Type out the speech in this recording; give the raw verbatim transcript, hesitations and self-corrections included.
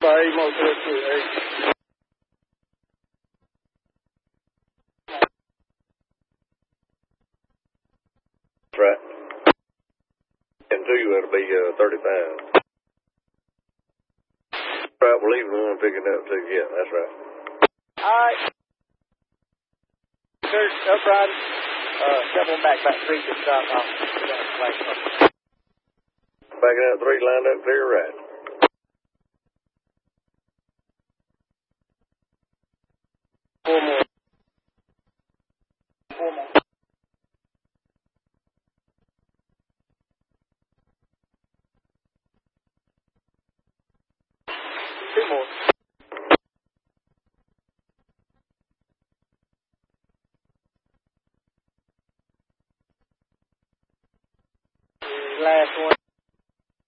Bye, motor two eight. Right. And two, it'll be uh, thirty-five. Right, we're leaving one picking up two. Yeah, that's right. Alright. There's upright. Uh, double back, back three to stop off. Backing out three, lined up clear right. Four more. Four more. Two more. Last one.